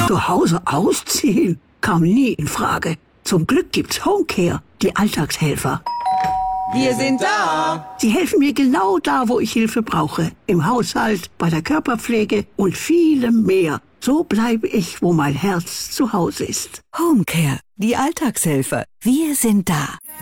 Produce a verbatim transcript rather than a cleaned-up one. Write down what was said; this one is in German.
Zu Hause ausziehen? Kam nie in Frage. Zum Glück gibt's Homecare, die Alltagshelfer. Wir sind da. Sie helfen mir genau da, wo ich Hilfe brauche. Im Haushalt, bei der Körperpflege und vielem mehr. So bleibe ich, wo mein Herz zu Hause ist. Homecare, die Alltagshelfer. Wir sind da.